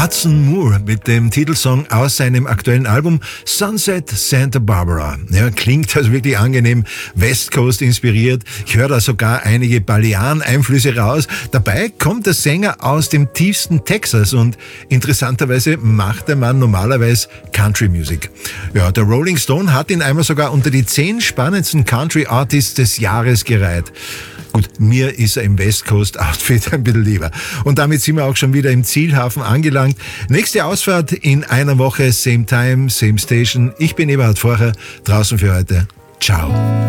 Hudson Moore mit dem Titelsong aus seinem aktuellen Album Sunset Santa Barbara. Ja, klingt also wirklich angenehm, West Coast inspiriert. Ich höre da sogar einige Balearen-Einflüsse raus. Dabei kommt der Sänger aus dem tiefsten Texas und interessanterweise macht der Mann normalerweise Country Music. Ja, der Rolling Stone hat ihn einmal sogar unter die 10 spannendsten Country Artists des Jahres gereiht. Gut, mir ist er im West Coast Outfit ein bisschen lieber. Und damit sind wir auch schon wieder im Zielhafen angelangt. Nächste Ausfahrt in einer Woche, same time, same station. Ich bin Eberhard Forcher, draußen für heute. Ciao.